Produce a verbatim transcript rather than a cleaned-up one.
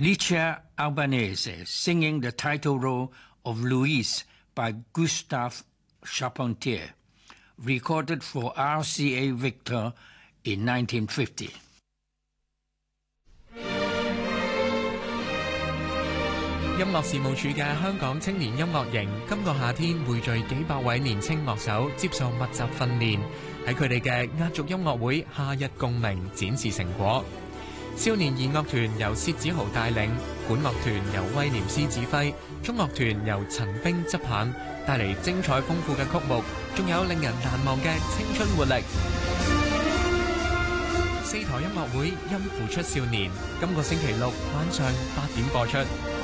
Licia Albanese singing the title role of Louise by Gustave Charpentier, recorded for R C A Victor in nineteen fifty. 音樂事務處嘅香港青年音樂營今個夏天匯聚幾百位年青樂手接受密集訓練，喺佢哋嘅壓軸音樂會夏日共鳴展示成果。少年兒樂團由薛子豪帶領，管樂團由威廉斯指揮，中樂團由陳冰執棒，帶嚟精彩豐富嘅曲目，仲有令人難忘嘅青春活力。四台音樂會音符出少年，今個星期六晚上八點播出。